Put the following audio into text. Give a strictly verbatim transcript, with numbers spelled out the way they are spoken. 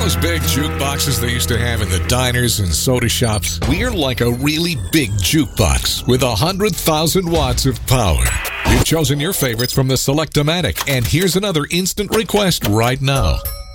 those big jukeboxes they used to have in the diners and soda shops? We're like a really big jukebox with one hundred thousand watts of power. You've chosen your favorites from the Select-O-Matic, and here's another instant request right now.